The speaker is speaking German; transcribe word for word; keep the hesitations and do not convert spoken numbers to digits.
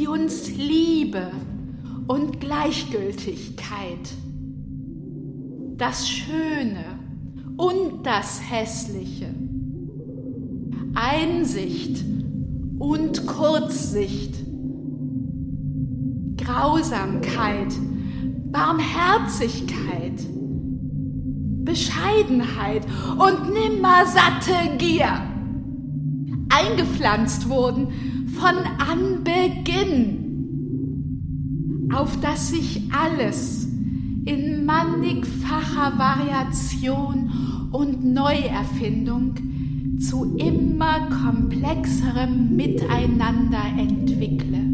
uns Liebe und Gleichgültigkeit, das Schöne und das Hässliche, Einsicht und Kurzsicht, Grausamkeit, Barmherzigkeit, Bescheidenheit und nimmersatte Gier eingepflanzt wurden von Anbeginn, auf dass sich alles in mannigfacher Variation und Neuerfindung zu immer komplexerem Miteinander entwickle.